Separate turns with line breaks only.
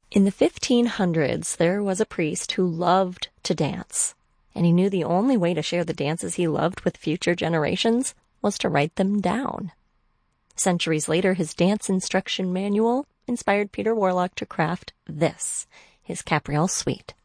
In the 1500s, there was a priest who loved to dance, and he knew the only way to share the dances he loved with future generations was to write them down. Centuries later, his dance instruction manual inspired Peter Warlock to craft this, his Capriole Suite.